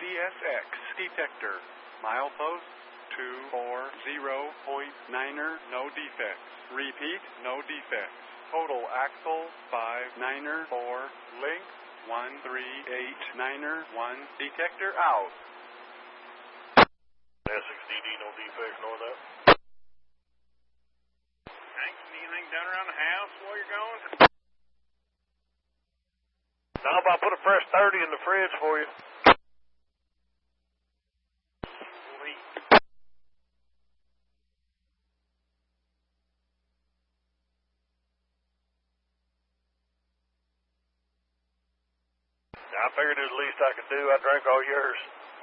CSX detector. Milepost 240.9er, no defects. Repeat, no defects. Total axle 59er 4, length 138.9er 1, detector out. SXDD, no defects, nor that. Hank, anything done around the house while you're going? No, but I'll put a fresh 30 in the fridge for you. Sweet. I figured it was the least I could do. I drank all yours.